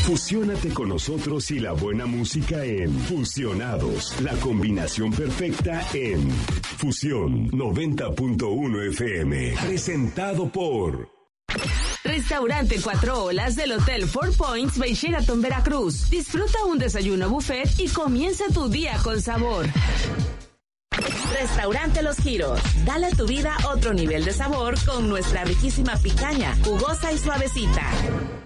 Fusiónate con nosotros y la buena música en Fusionados, la combinación perfecta en Fusión 90.1 FM, presentado por Restaurante Cuatro Olas del Hotel Four Points by Sheraton Veracruz. Disfruta un desayuno buffet y comienza tu día con sabor. Restaurante Los Giros. Dale a tu vida otro nivel de sabor con nuestra riquísima picaña, jugosa y suavecita.